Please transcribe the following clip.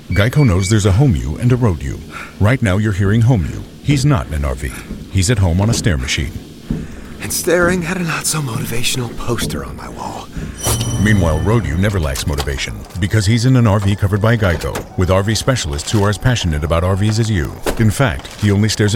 Geico knows there's a home you and a road you. Right now you're hearing home you. He's not in an RV. He's at home on a stair machine. And staring at a not-so-motivational poster on my wall. Meanwhile, road you never lacks motivation because he's in an RV covered by Geico with RV specialists who are as passionate about RVs as you. In fact, he only stares at